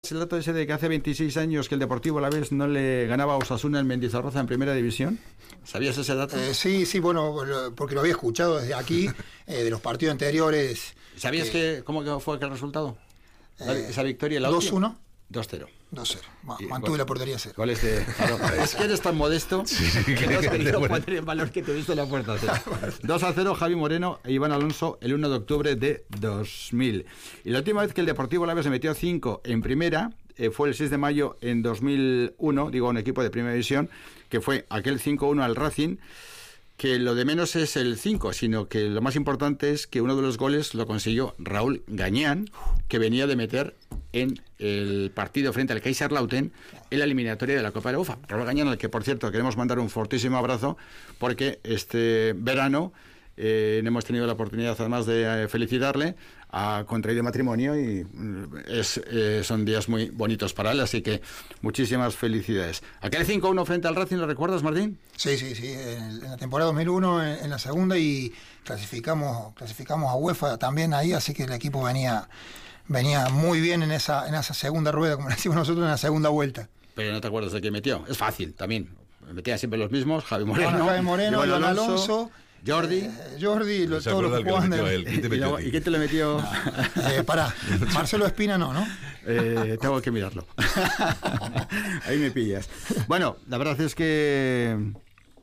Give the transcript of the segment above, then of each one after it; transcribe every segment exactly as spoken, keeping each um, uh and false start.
el dato ese de que hace veintiséis años que el Deportivo Alavés no le ganaba a Osasuna en Mendizorroza en primera división? ¿Sabías ese dato? Eh, sí, sí, bueno, porque lo había escuchado desde aquí, eh, de los partidos anteriores. ¿Sabías eh, que cómo fue aquel resultado? Eh, ¿Esa victoria? La dos uno. dos cero. dos cero. Mantuve la portería cero. Goles de... Claro, es que eres tan modesto sí, que no has querido poner en valor que te viste la puerta. dos a cero, Javi Moreno e Iván Alonso el uno de octubre de dos mil. Y la última vez que el Deportivo Alavés se metió cinco en primera eh, fue el seis de mayo en dos mil uno, digo, un equipo de primera división, que fue aquel cinco uno al Racing, que lo de menos es el cinco, sino que lo más importante es que uno de los goles lo consiguió Raúl Gañán, que venía de meter en el partido frente al Kaiserslautern en la eliminatoria de la Copa de la UEFA. Raúl Gañán, al que por cierto queremos mandar un fortísimo abrazo, porque este verano eh, hemos tenido la oportunidad además de eh, felicitarle, ha contraído matrimonio y es, eh, son días muy bonitos para él, así que muchísimas felicidades. Aquel cinco uno frente al Racing, ¿lo recuerdas, Martín? Sí, sí, sí, en, en la temporada dos mil uno, en, en la segunda, y clasificamos clasificamos a UEFA también ahí, así que el equipo venía venía muy bien en esa en esa segunda rueda, como decimos nosotros, en la segunda vuelta. Pero no te acuerdas de quién metió, es fácil también, metía siempre los mismos, Javi Moreno, bueno, Javi Moreno, Iván Alonso, Alonso Jordi, eh, Jordi, lo, todos los que jugaban. ¿Y, ¿Y quién te lo metió? eh, pará, Marcelo Espina no, ¿no? Eh, tengo que mirarlo. Ahí me pillas. Bueno, la verdad es que...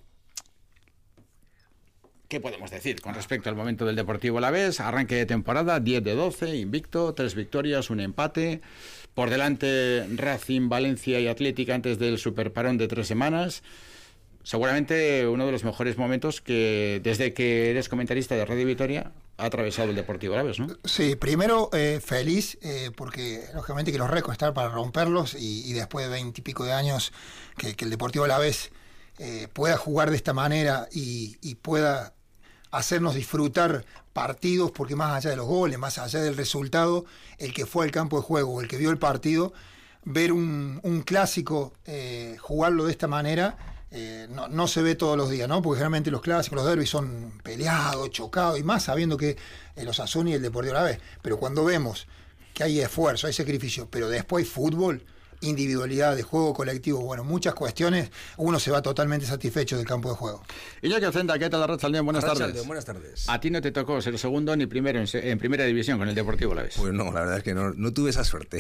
¿Qué podemos decir con respecto al momento del Deportivo Alavés? Arranque de temporada, diez de doce, invicto, tres victorias, un empate. Por delante Racing, Valencia y Atlética antes del superparón de tres semanas. Seguramente uno de los mejores momentos que desde que eres comentarista de Radio Vitoria ha atravesado el Deportivo Alavés, ¿no? Sí, primero eh, feliz eh, porque lógicamente que los récords están para romperlos y, y después de veintipico de años que, que el Deportivo Alavés eh, pueda jugar de esta manera y, y pueda hacernos disfrutar partidos, porque más allá de los goles, más allá del resultado, el que fue al campo de juego, el que vio el partido, ver un, un clásico eh, jugarlo de esta manera Eh, no, no se ve todos los días, ¿no? Porque generalmente los clásicos, los derbis son peleados, chocados y más sabiendo que eh, los Asuni y el Deportivo Alavés. Pero cuando vemos que hay esfuerzo, hay sacrificio, pero después hay fútbol, individualidad, de juego colectivo, bueno, muchas cuestiones, uno se va totalmente satisfecho del campo de juego. Iñaki Ocenda, ¿qué tal, Arratsaldeon? Buenas Arratsaldeon, tardes. Buenas tardes. A ti no te tocó ser segundo ni primero en, en primera división con el Deportivo Alavés. Pues no, la verdad es que no, no tuve esa suerte.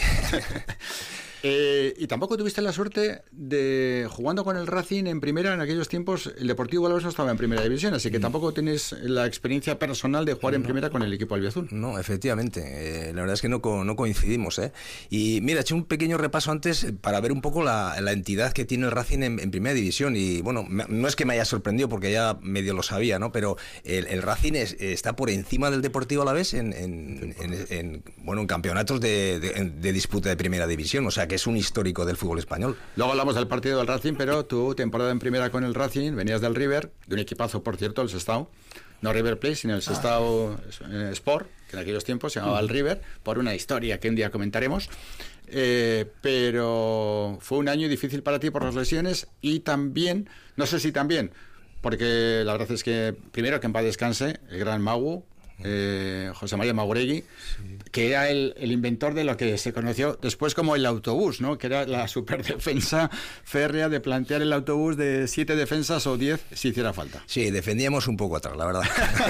Eh, y tampoco tuviste la suerte de, jugando con el Racing en primera, en aquellos tiempos el Deportivo Alavés no estaba en primera división, así que tampoco tienes la experiencia personal de jugar no, en primera con el equipo albiazul. No, efectivamente, eh, la verdad es que no, no coincidimos, ¿eh? Y mira, he hecho un pequeño repaso antes para ver un poco la, la entidad que tiene el Racing en, en primera división, y bueno, no es que me haya sorprendido porque ya medio lo sabía, ¿no? Pero el, el Racing es, está por encima del Deportivo Alavés en, en, en, en, en, bueno, en campeonatos de, de, de disputa de primera división, o sea que es un histórico del fútbol español. Luego hablamos del partido del Racing, pero tu temporada en primera con el Racing, venías del River, de un equipazo, por cierto, el Sestao, no River Plate, sino el Sestao eh, Sport, que en aquellos tiempos se llamaba el River, por una historia que un día comentaremos, eh, pero fue un año difícil para ti por las lesiones y también, no sé si también, porque la verdad es que, primero, que en paz descanse, el gran Magu, Eh, José María Mauregui, sí, que era el, el inventor de lo que se conoció después como el autobús, ¿no? Que era la superdefensa férrea de plantear el autobús de siete defensas o diez si hiciera falta. Sí, defendíamos un poco atrás, la verdad.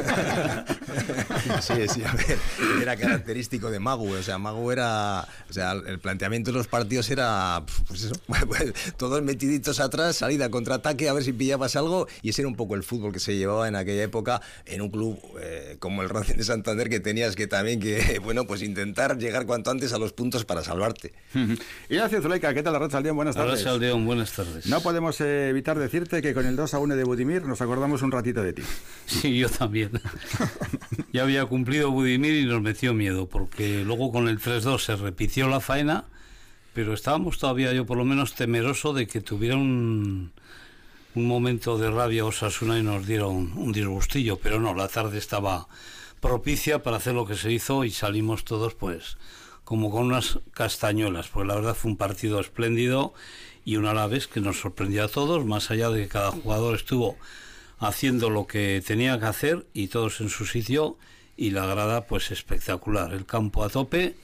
Sí, sí, a ver, era característico de Magu, o sea, Magu era, o sea, el planteamiento de los partidos era, pues eso, pues, todos metiditos atrás, salida, contraataque, a ver si pillabas algo, y ese era un poco el fútbol que se llevaba en aquella época en un club eh, como el Racing de Santander, que tenías que también que, bueno, pues intentar llegar cuanto antes a los puntos para salvarte. Ignacio Zuleika, ¿qué tal, Arratsaldeon? Buenas tardes. Arratsaldeon, buenas tardes. No podemos eh, evitar decirte que con el dos a uno de Budimir nos acordamos un ratito de ti. Sí, yo también. Ya había cumplido Budimir y nos metió miedo, porque luego con el tres dos se repitió la faena, pero estábamos todavía, yo por lo menos, temeroso de que tuviera un... un momento de rabia Osasuna y nos diera un, un disgustillo, pero no, la tarde estaba propicia para hacer lo que se hizo y salimos todos pues como con unas castañuelas, pues la verdad fue un partido espléndido y un Alavés que nos sorprendió a todos, más allá de que cada jugador estuvo haciendo lo que tenía que hacer y todos en su sitio, y la grada pues espectacular, el campo a tope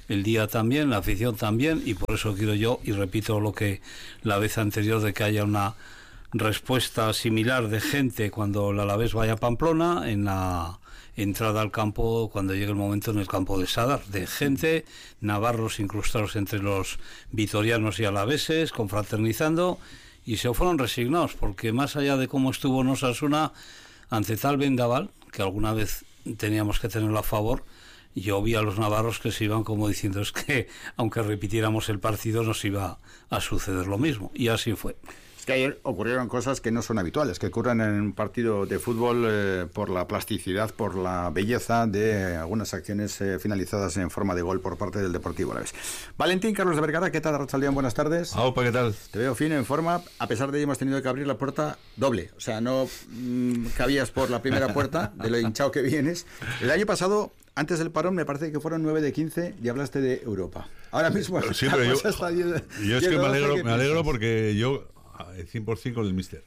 el día también, la afición también, y por eso quiero yo, y repito lo que la vez anterior, de que haya una respuesta similar de gente cuando el Alavés vaya a Pamplona, en la entrada al campo, cuando llegue el momento en el campo de Sadar, de gente, navarros incrustados entre los vitorianos y alaveses, confraternizando, y se fueron resignados, porque más allá de cómo estuvo en Osasuna ante tal vendaval, que alguna vez teníamos que tenerlo a favor, yo vi a los navarros que se iban como diciendo, es que aunque repitiéramos el partido nos iba a suceder lo mismo, y así fue. Que ayer ocurrieron cosas que no son habituales, que ocurren en un partido de fútbol eh, por la plasticidad, por la belleza de algunas acciones eh, finalizadas en forma de gol por parte del Deportivo Alavés. Valentín Carlos de Vergara, ¿qué tal, Arratsaldeón? Buenas tardes. Opa, ¿qué tal? Te veo fino, en forma, a pesar de que hemos tenido que abrir la puerta doble, o sea, no mmm, cabías por la primera puerta, de lo hinchado que vienes. El año pasado, antes del parón, me parece que fueron nueve de quince y hablaste de Europa. Ahora mismo... Sí, pero yo, está diez, yo es que me alegro, que me alegro porque yo... cien por ciento con el míster.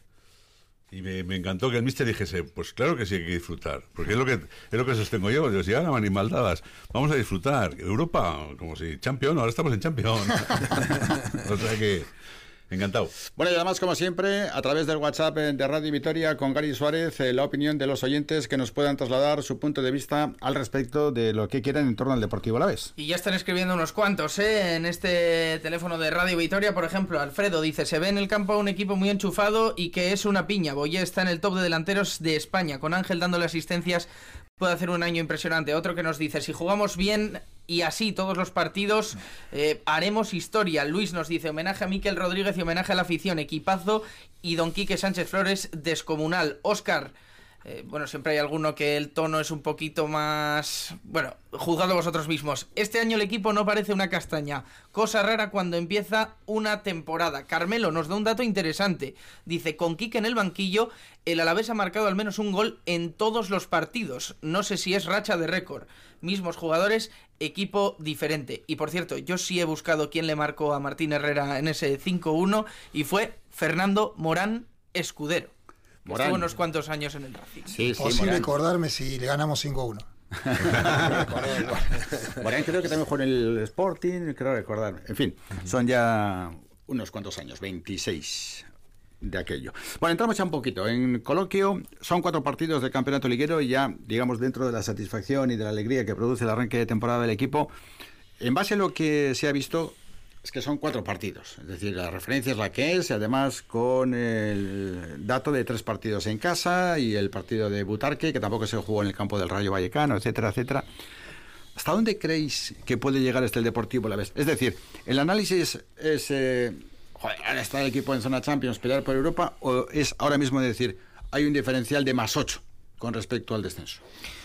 Y me, me encantó que el míster dijese, pues claro que sí hay que disfrutar, porque es lo que es lo que sostengo yo. Yo si ahora van maldadas, vamos a disfrutar. Europa, como si Champions, ahora estamos en Champions. O sea que encantado. Bueno, y además, como siempre, a través del WhatsApp de Radio Vitoria con Gary Suárez, eh, la opinión de los oyentes que nos puedan trasladar su punto de vista al respecto de lo que quieren en torno al Deportivo Alavés. Y ya están escribiendo unos cuantos, ¿eh? En este teléfono de Radio Vitoria, por ejemplo, Alfredo dice, se ve en el campo a un equipo muy enchufado y que es una piña. Boyé está en el top de delanteros de España, con Ángel dándole asistencias, puede hacer un año impresionante. Otro que nos dice, si jugamos bien y así todos los partidos, eh, haremos historia. Luis nos dice, homenaje a Miquel Rodríguez y homenaje a la afición, equipazo, y don Quique Sánchez Flores, descomunal. Óscar, eh, bueno, siempre hay alguno que el tono es un poquito más... Bueno, juzgado vosotros mismos. Este año el equipo no parece una castaña. Cosa rara cuando empieza una temporada. Carmelo nos da un dato interesante. Dice, con Quique en el banquillo, el Alavés ha marcado al menos un gol en todos los partidos. No sé si es racha de récord. Mismos jugadores, equipo diferente. Y por cierto, yo sí he buscado quién le marcó a Martín Herrera en ese cinco uno y fue Fernando Morán Escudero. Morán. Estuvo unos cuantos años en el Racing. Sí, sí, posible acordarme si le ganamos cinco uno. Morán creo que también jugó en el Sporting, creo recordar. En fin, son ya unos cuantos años, veintiséis de aquello. Bueno, entramos ya un poquito en coloquio. Son cuatro partidos del campeonato liguero y ya, digamos, dentro de la satisfacción y de la alegría que produce el arranque de temporada del equipo, en base a lo que se ha visto, es que son cuatro partidos. Es decir, la referencia es la que es, y además con el dato de tres partidos en casa y el partido de Butarque, que tampoco se jugó en el campo del Rayo Vallecano, etcétera, etcétera. ¿Hasta dónde creéis que puede llegar este el Deportivo Alavés? Es decir, el análisis es... Eh, joder, ahora está el equipo en zona Champions, pelear por Europa, o es ahora mismo decir, hay un diferencial de más ocho con respecto al descenso.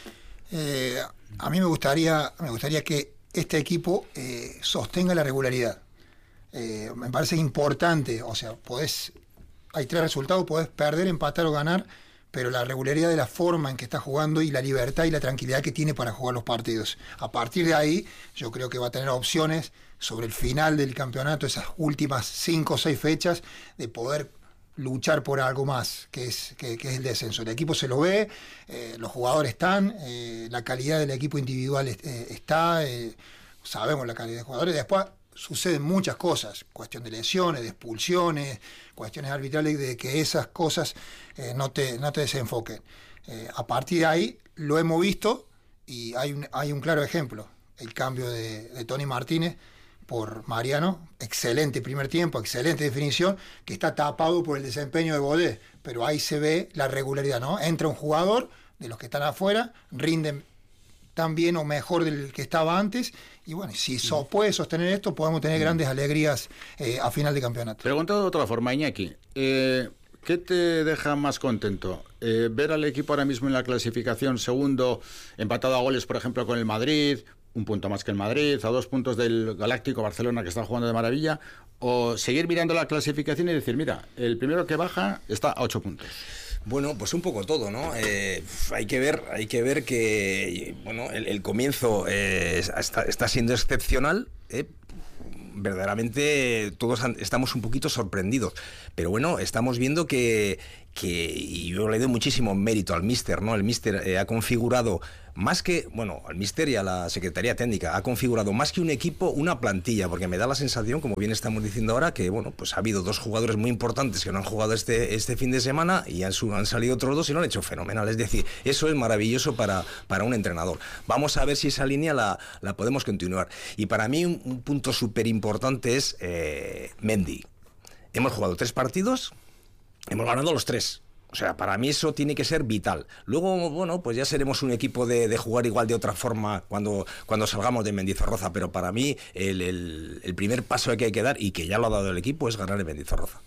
Eh, a mí me gustaría, me gustaría que este equipo eh, sostenga la regularidad. Eh, me parece importante, o sea, podés, hay tres resultados, podés perder, empatar o ganar, pero la regularidad de la forma en que está jugando y la libertad y la tranquilidad que tiene para jugar los partidos. A partir de ahí, yo creo que va a tener opciones sobre el final del campeonato, esas últimas cinco o seis fechas, de poder luchar por algo más, que es, que, que es el descenso. El equipo se lo ve, eh, los jugadores están, eh, la calidad del equipo individual eh, está, eh, sabemos la calidad de jugadores. Después suceden muchas cosas, cuestión de lesiones, de expulsiones, cuestiones arbitrales, de que esas cosas eh, no te, no te desenfoquen. Eh, a partir de ahí lo hemos visto y hay un, hay un claro ejemplo, el cambio de, de Tony Martínez por Mariano, excelente primer tiempo, excelente definición, que está tapado por el desempeño de Bodé, pero ahí se ve la regularidad, ¿no? Entra un jugador de los que están afuera, rinden tan bien o mejor del que estaba antes, y bueno, si so, puede sostener esto, podemos tener grandes alegrías eh, a final de campeonato. Preguntado de otra forma, Iñaki, eh, ¿qué te deja más contento? Eh, ¿Ver al equipo ahora mismo en la clasificación segundo, empatado a goles, por ejemplo, con el Madrid, un punto más que el Madrid, a dos puntos del Galáctico Barcelona, que está jugando de maravilla, o seguir mirando la clasificación y decir, mira, el primero que baja está a ocho puntos? Bueno, pues un poco todo, ¿no? Eh, hay que ver, hay que ver que, bueno, el, el comienzo eh, está, está siendo excepcional, ¿eh? Verdaderamente todos estamos un poquito sorprendidos, pero bueno, estamos viendo que, que y yo le doy muchísimo mérito al míster, ¿no? El míster eh, ha configurado más que, bueno, al míster y a la Secretaría Técnica, ha configurado más que un equipo, una plantilla, porque me da la sensación, como bien estamos diciendo ahora, que bueno, pues ha habido dos jugadores muy importantes que no han jugado este, este fin de semana y han, han salido otros dos y lo han hecho fenomenal. Es decir, eso es maravilloso para, para un entrenador. Vamos a ver si esa línea la, la podemos continuar. Y para mí un, un punto súper importante es eh, Mendy. Hemos jugado tres partidos, hemos ganado los tres. O sea, para mí eso tiene que ser vital. Luego, bueno, pues ya seremos un equipo de, de jugar igual de otra forma cuando, cuando salgamos de Mendizorroza, pero para mí el, el, el primer paso que hay que dar, y que ya lo ha dado el equipo, es ganar en Mendizorroza.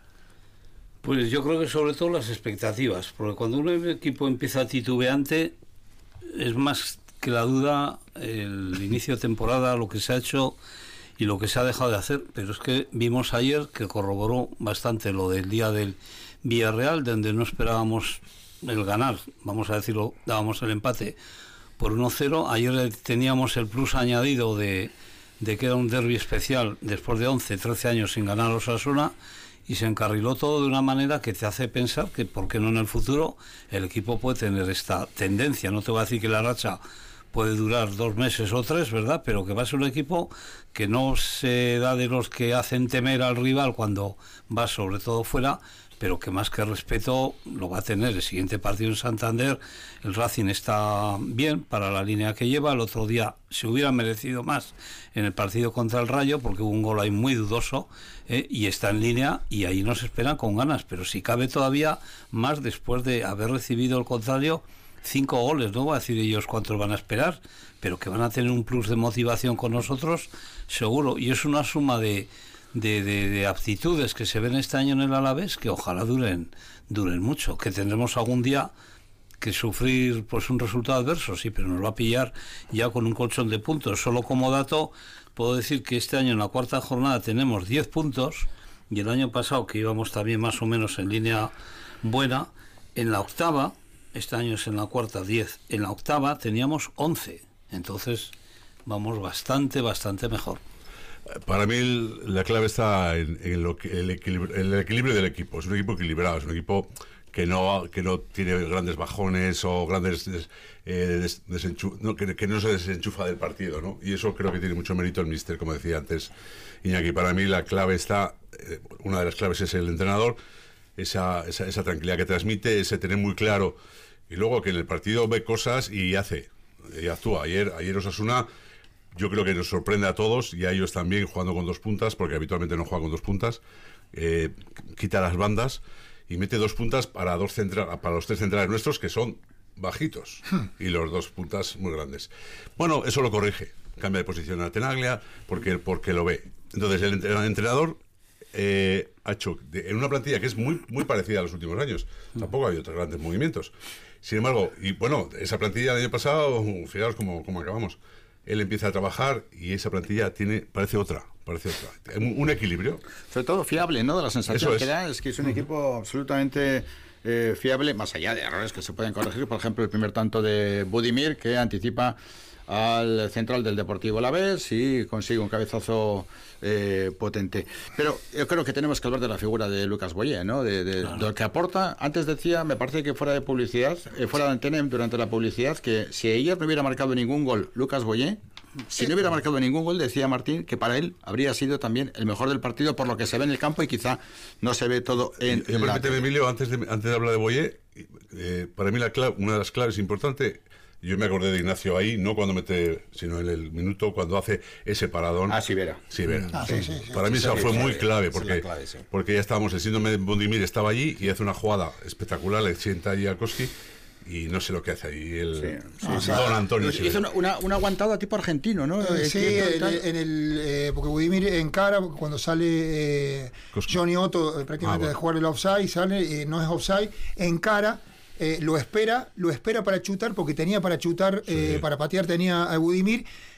Pues yo creo que sobre todo las expectativas, porque cuando un equipo empieza titubeante, es más que la duda el inicio de temporada, lo que se ha hecho y lo que se ha dejado de hacer, pero es que vimos ayer que corroboró bastante lo del día del Villarreal, donde no esperábamos el ganar, vamos a decirlo, dábamos el empate por uno cero. Ayer teníamos el plus añadido de, de que era un derbi especial después de once, trece años sin ganar a Osasuna, y se encarriló todo de una manera que te hace pensar que por qué no en el futuro el equipo puede tener esta tendencia. No te voy a decir que la racha puede durar dos meses o tres, ¿verdad? Pero que va a ser un equipo que no se da de los que hacen temer al rival cuando va sobre todo fuera, pero que más que respeto lo va a tener. El siguiente partido en Santander, el Racing está bien para la línea que lleva. El otro día se hubiera merecido más en el partido contra el Rayo, porque hubo un gol ahí muy dudoso, eh, y está en línea, y ahí nos esperan con ganas, pero si cabe todavía más después de haber recibido el contrario cinco goles. No voy a decir ellos cuántos van a esperar, pero que van a tener un plus de motivación con nosotros, seguro, y es una suma de De, de, de aptitudes que se ven este año en el Alavés que ojalá duren duren mucho, que tendremos algún día que sufrir pues un resultado adverso, sí, pero nos va a pillar ya con un colchón de puntos. Solo como dato puedo decir que este año en la cuarta jornada tenemos diez puntos, y el año pasado, que íbamos también más o menos en línea buena, en la octava, este año es en la cuarta diez, en la octava teníamos once, entonces vamos bastante, bastante mejor. Para mí la clave está en, en lo que, el, equilibrio, el equilibrio del equipo. Es un equipo equilibrado, es un equipo que no que no tiene grandes bajones o grandes des, eh, des, desenchu, no, que, que no se desenchufa del partido, ¿no? Y eso creo que tiene mucho mérito el míster, como decía antes Iñaki. Para mí la clave está, eh, una de las claves es el entrenador, esa, esa, esa tranquilidad que transmite, ese tener muy claro, y luego que en el partido ve cosas y hace, y actúa. Ayer, ayer Osasuna, yo creo que nos sorprende a todos, y a ellos también, jugando con dos puntas, porque habitualmente no juega con dos puntas, eh, quita las bandas y mete dos puntas para, dos centra, para los tres centrales nuestros, que son bajitos, y los dos puntas muy grandes. Bueno, eso lo corrige, cambia de posición a Tenaglia, porque, porque lo ve. Entonces el entrenador eh, ha hecho, de, en una plantilla que es muy, muy parecida a los últimos años, tampoco ha habido otros grandes movimientos. Sin embargo, y bueno, esa plantilla del año pasado, fijaos cómo, cómo acabamos. Él empieza a trabajar y esa plantilla tiene parece otra, parece otra. Un, un equilibrio. Sobre todo fiable, ¿no? De la sensación es. que da es que es un equipo absolutamente eh, fiable, más allá de errores que se pueden corregir. Por ejemplo, el primer tanto de Budimir, que anticipa al central del Deportivo Alavés y consigue un cabezazo eh, potente. Pero yo creo que tenemos que hablar de la figura de Lucas Boyé, ¿no? De, de, claro. de lo que aporta. Antes decía, me parece que fuera de publicidad, eh, fuera de antena, durante la publicidad, que si ayer no hubiera marcado ningún gol Lucas Boyé, si no hubiera marcado ningún gol, decía Martín que para él habría sido también el mejor del partido por lo que se ve en el campo, y quizá no se ve todo en y, y la... Emilio, antes de, antes de hablar de Boyé, eh, para mí la clave, una de las claves importantes. Yo me acordé de Ignacio ahí, no cuando mete, sino en el minuto cuando hace ese paradón. Ah, Sivera. Sivera. Ah, sí, sí, sí. Para mí sí, eso sí, fue sí, muy sí, clave, sí, porque, clave, sí. porque ya estábamos, el síndrome de Budimir estaba allí y hace una jugada espectacular, le sienta allí a Koski y no sé lo que hace ahí el sí, sí, no, Don o sea, Antonio. Hizo una, una, una aguantada tipo argentino, ¿no? Eh, sí, en el, en el, eh, porque Budimir encara, cuando sale eh, Johnny Otto eh, prácticamente ah, bueno. de jugar el offside, sale, eh, no es offside, encara. Eh, lo espera, lo espera para chutar, porque tenía para chutar, eh, sí. para patear tenía a Budimir,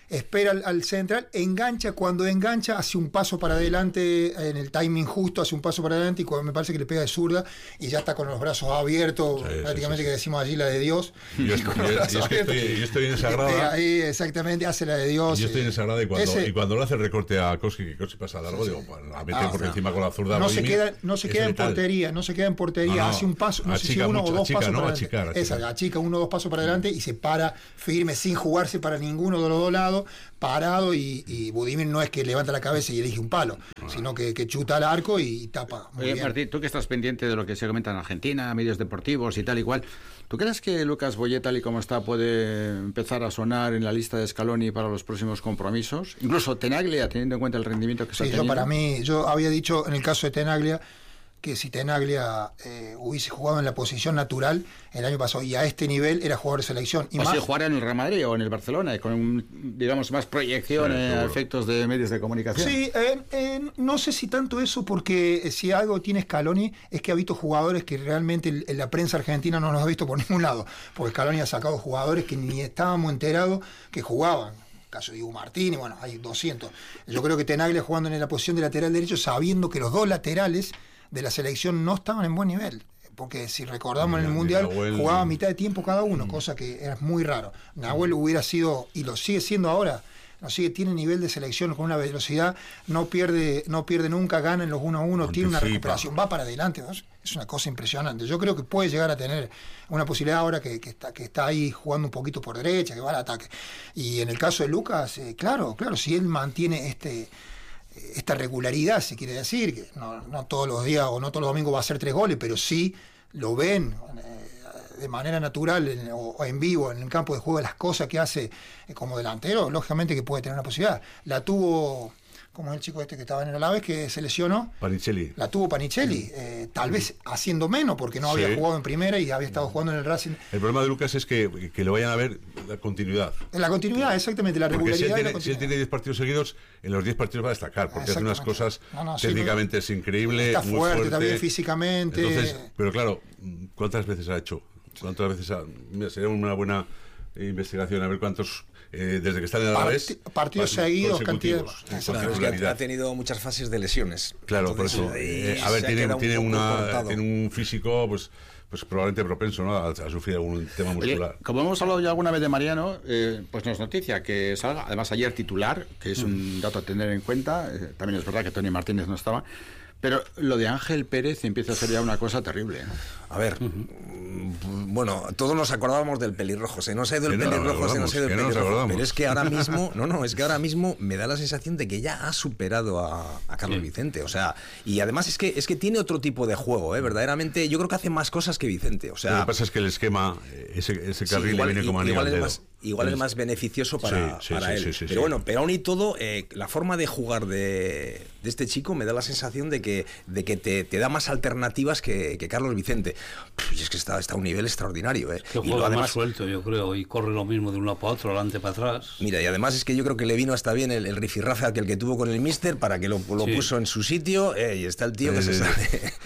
espera al, al central, engancha, cuando engancha hace un paso para adelante, en el timing justo, hace un paso para adelante y cuando me parece que le pega de zurda y ya está con los brazos abiertos, sí, prácticamente sí, sí. que decimos allí la de Dios. Yo, estoy, yo, yo, es que estoy, yo estoy en esa grada. Ahí exactamente hace la de Dios. Yo estoy en esa grada y cuando, ese, y cuando le hace el recorte a Koski, que Koski pasa largo, sí, digo, pues, a meter ah, porque no. encima con la zurda. No se queda, no se queda en portería, no se queda en portería, no, no, hace un paso, no sé si uno mucho, o dos achica, pasos ¿no? para adelante. Achicar, achicar. Esa, achica uno o dos pasos para adelante y se para firme sin jugarse para ninguno de los dos lados, parado y, y Budimir no es que levanta la cabeza y elige un palo, ah. sino que, que chuta al arco y tapa. Muy Oye, bien. Martín, tú que estás pendiente de lo que se comenta en Argentina, medios deportivos y tal y cual, ¿tú crees que Lucas Boyé, tal y como está, puede empezar a sonar en la lista de Scaloni para los próximos compromisos? Incluso Tenaglia, teniendo en cuenta el rendimiento que se sí, ha tenido. Yo para mí, yo había dicho en el caso de Tenaglia que si Tenaglia eh, hubiese jugado en la posición natural el año pasado y a este nivel era jugador de selección. Y o más, si jugara en el Real Madrid o en el Barcelona, con un, digamos más proyección sí, a efectos de medios de comunicación. Sí, eh, eh, no sé si tanto eso, porque si algo tiene Scaloni es que ha visto jugadores que realmente en la prensa argentina no los ha visto por ningún lado, porque Scaloni ha sacado jugadores que ni estábamos enterados que jugaban. Caso de Diego Martínez, bueno, hay doscientos. Yo creo que Tenaglia jugando en la posición de lateral derecho, sabiendo que los dos laterales de la selección no estaban en buen nivel, porque si recordamos mira, en el Mundial Nahuel... jugaba a mitad de tiempo cada uno, mm. cosa que era muy raro. Nahuel hubiera sido, y lo sigue siendo ahora, no sigue, tiene nivel de selección con una velocidad, no pierde, no pierde nunca, gana en los uno a uno, tiene una recuperación, va para adelante, ¿no? Es una cosa impresionante. Yo creo que puede llegar a tener una posibilidad ahora que, que, está, que está ahí jugando un poquito por derecha, que va al ataque. Y en el caso de Lucas, eh, claro, claro, si él mantiene este esta regularidad, se quiere decir, que no, no todos los días o no todos los domingos va a hacer tres goles, pero sí lo ven eh, de manera natural en, o, o en vivo en el campo de juego, las cosas que hace eh, como delantero, lógicamente que puede tener una posibilidad. La tuvo, como el chico este que estaba en el Alavés, que se lesionó. Panicelli. La tuvo Panicelli, eh, tal vez haciendo menos, porque no había sí. jugado en primera y había estado jugando en el Racing. El problema de Lucas es que, que lo vayan a ver la continuidad. La continuidad, exactamente, la porque regularidad. Si él, tiene, si él tiene diez partidos seguidos, en los diez partidos va a destacar, porque hace unas cosas no, no, técnicamente sí, es increíble. Está muy fuerte, fuerte, también físicamente. Entonces, pero claro, ¿cuántas veces ha hecho? ¿Cuántas veces ha...? Mira, sería una buena investigación a ver cuántos... Eh, desde que está en el Alavés partidos seguidos, cantidad claro, es que ha tenido muchas fases de lesiones. Claro, entonces, por eso. Eh, a ver, tiene, tiene, un una, tiene un físico, pues, pues probablemente propenso, ¿no? a, a sufrir algún tema muscular. Oye, como hemos hablado ya alguna vez de Mariano, eh, pues no es noticia que salga. Además, ayer titular, que es un dato a tener en cuenta. Eh, también es verdad que Tony Martínez no estaba. Pero lo de Ángel Pérez empieza a ser ya una cosa terrible, ¿no? A ver, uh-huh. bueno, todos nos acordábamos del pelirrojo. Se nos ha ido el no, pelirrojo, se nos ha ido el pelirrojo. Pero es que ahora mismo, no, no, es que ahora mismo me da la sensación de que ya ha superado a, a Carlos sí. Vicente. O sea, y además es que es que tiene otro tipo de juego, ¿eh? Verdaderamente, yo creo que hace más cosas que Vicente. O sea, lo que pasa es que el esquema, ese, ese carril sí, igual, le viene como anillo al dedo. Más, igual es más beneficioso para, sí, sí, para sí, él. Sí, sí, pero sí. bueno, pero aún y todo, eh, la forma de jugar de, de este chico me da la sensación de que, de que te, te da más alternativas que, que Carlos Vicente. Y es que está, está a un nivel extraordinario. ¿eh? Que juega además, más suelto, yo creo, y corre lo mismo de un lado para otro, adelante para atrás. Mira, y además es que yo creo que le vino hasta bien el, el rifirrafe aquel que tuvo con el míster para que lo, lo sí. puso en su sitio, eh, y está el tío eh, que se sabe.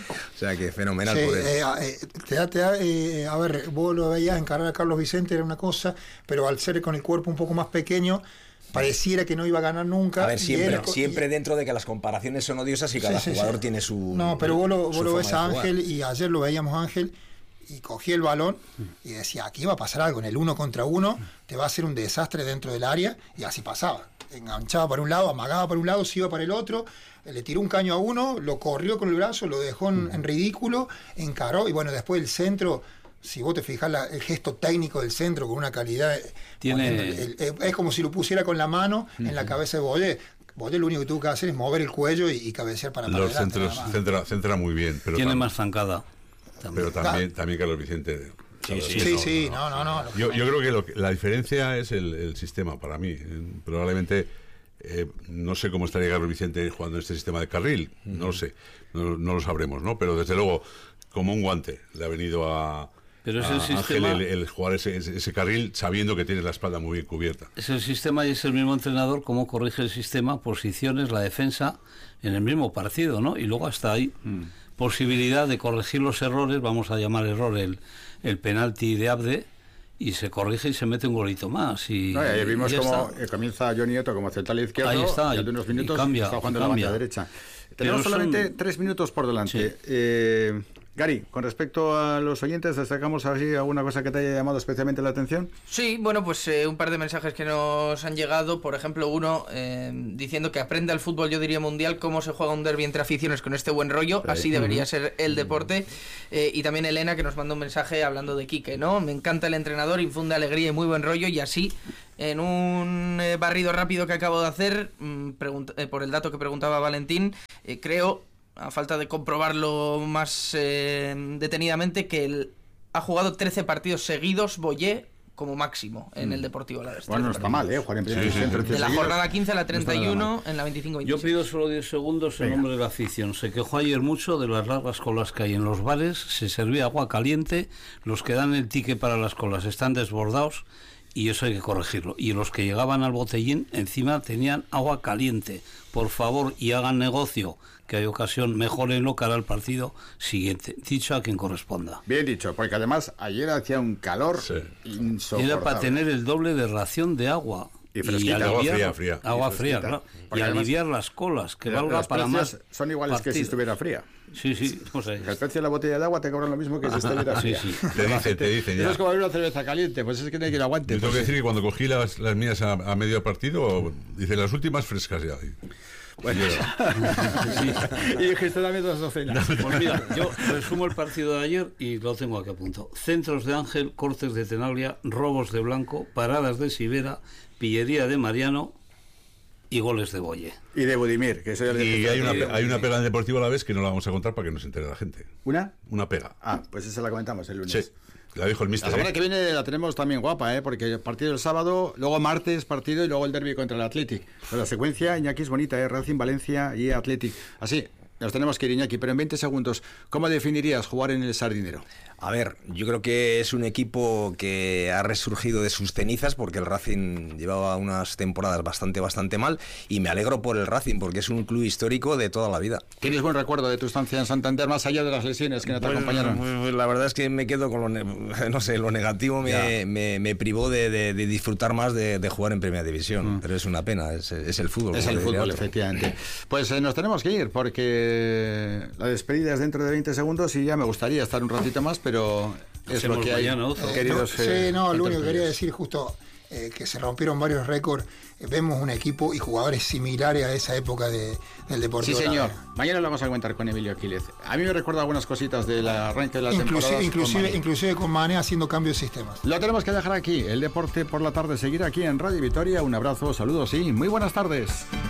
O sea, que fenomenal sí, por él. Eh, eh, te da, te da, eh, a ver, vos lo veías encarar a Carlos Vicente, era una cosa, pero al ser con el cuerpo un poco más pequeño, pareciera que no iba a ganar nunca. A ver, siempre, él, siempre y, dentro de que las comparaciones son odiosas y cada sí, sí, jugador sí. tiene su. No, pero vos lo, vos lo ves a Ángel, y ayer lo veíamos a Ángel, y cogía el balón y decía, aquí va a pasar algo, en el uno contra uno te va a hacer un desastre dentro del área, y así pasaba. Enganchaba para un lado, amagaba para un lado, se iba para el otro, le tiró un caño a uno, lo corrió con el brazo, lo dejó en, en ridículo, encaró, y bueno, después el centro. Si vos te fijás la, el gesto técnico del centro con una calidad, tiene el, el, es como si lo pusiera con la mano uh-huh. en la cabeza de Boyé. Boyé lo único que tuvo que hacer es mover el cuello y, y cabecear para, para los adelante. Los centros centra, centra muy bien, pero tiene tam- más zancada. También. Pero también, también Carlos Vicente. Sí, sí, sí, no, sí, no, no, no, no. Yo, yo creo que, lo que la diferencia es el, el sistema para mí. Probablemente eh, no sé cómo estaría Carlos Vicente jugando en este sistema de carril, uh-huh. no lo sé, no, no lo sabremos, ¿no? Pero desde luego, como un guante, le ha venido a Pero es el a sistema, Ángel el, el jugar ese, ese, ese carril sabiendo que tiene la espalda muy bien cubierta. Es el sistema y es el mismo entrenador cómo corrige el sistema, posiciones, la defensa en el mismo partido, ¿no? Y luego hasta ahí mm. posibilidad de corregir los errores, vamos a llamar error el, el penalti de Abde, y se corrige y se mete un golito más. Y, no, y ahí vimos cómo está. comienza Johnny Nieto como central izquierdo. Ahí está, y hace unos minutos cambia, está jugando en la banda derecha. Tenemos Pero solamente son... tres minutos por delante. Sí. Eh, Gary, con respecto a los oyentes, ¿destacamos así alguna cosa que te haya llamado especialmente la atención? Sí, bueno, pues eh, un par de mensajes que nos han llegado. Por ejemplo, uno eh, diciendo que aprende al fútbol, yo diría mundial, cómo se juega un derbi entre aficiones con este buen rollo. Sí. Así debería ser el deporte. Eh, y también Elena, que nos mandó un mensaje hablando de Quique, ¿no? Me encanta el entrenador, infunde alegría y muy buen rollo, y así... En un eh, barrido rápido que acabo de hacer, mmm, eh, por el dato que preguntaba Valentín, eh, creo, a falta de comprobarlo más eh, detenidamente, que él ha jugado trece partidos seguidos, Boyé, como máximo, en el Deportivo Alavés. Bueno, no está mal, ¿eh? Jugar en primera división, sí, sí. De la jornada quince a la treinta y uno, no en la veinticinco veintiséis. Yo pido solo diez segundos en nombre de la afición. Se quejó ayer mucho de las largas colas que hay en los bares, se servía agua caliente, los que dan el ticket para las colas están desbordados, y eso hay que corregirlo. Y los que llegaban al botellín encima tenían agua caliente. Por favor, y hagan negocio, que hay ocasión, mejórenlo cara al partido siguiente. Dicho a quien corresponda. Bien dicho, porque además ayer hacía un calor sí. insoportable. Era para tener el doble de ración de agua. Y fresquita, y agua fría, fría. Agua fría, claro. Y aliviar las colas, que valga para más. Son iguales partido. Que si estuviera fría. Sí, sí, o sea, el precio de la botella de agua te cobran lo mismo que si estuviera fría. Sí, sí. Te dicen, te dicen ya. Eso es como abrir una cerveza caliente, pues es que no hay que lo aguante. Yo tengo pues que sí. decir que cuando cogí las, las mías a, a medio partido, dice las últimas frescas ya. Bueno, sí. Y dijiste dame dos docenas. Pues mira, yo resumo el partido de ayer y lo tengo aquí a punto. Centros de Ángel, cortes de Tenaglia, robos de Blanco, paradas de Sivera, pillería de Mariano y goles de Boye. Y de Budimir, que soy el Y hay una, hay una pega en Deportivo Alavés que no la vamos a contar para que no se entere la gente. ¿Una? Una pega. Ah, pues esa la comentamos el lunes. Sí. La dijo el míster. La semana ¿eh? que viene la tenemos también guapa, ¿eh? Porque el partido el sábado, luego martes partido y luego el derbi contra el Athletic. Pero la secuencia, Iñaki, es bonita, ¿eh? Racing, Valencia y Athletic. Así, nos tenemos que ir, Iñaki, pero en veinte segundos, ¿cómo definirías jugar en el Sardinero? A ver, yo creo que es un equipo que ha resurgido de sus cenizas porque el Racing llevaba unas temporadas bastante, bastante mal y me alegro por el Racing porque es un club histórico de toda la vida. ¿Tienes buen recuerdo de tu estancia en Santander más allá de las lesiones que no te pues, acompañaron? Pues la verdad es que me quedo con lo, ne no sé, lo negativo me, me, me privó de, de, de disfrutar más de, de jugar en Primera División, mm. pero es una pena, es, es el fútbol. Es el fútbol, efectivamente. Pues eh, nos tenemos que ir porque la despedida es dentro de veinte segundos y ya me gustaría estar un ratito más, pero es lo que hay, mañana, eh, queridos. No, eh, sí, no, lo único que quería decir justo eh, que se rompieron varios récords. Eh, vemos un equipo y jugadores similares a esa época de, del Deportivo. Sí, señor. Alavés. Mañana lo vamos a comentar con Emilio Aquiles. A mí me recuerda algunas cositas del arranque de la inclusive, temporada. Inclusive, inclusive con Mané haciendo cambios de sistemas. Lo tenemos que dejar aquí. El deporte por la tarde seguir aquí en Radio Vitoria. Un abrazo, saludos y muy buenas tardes.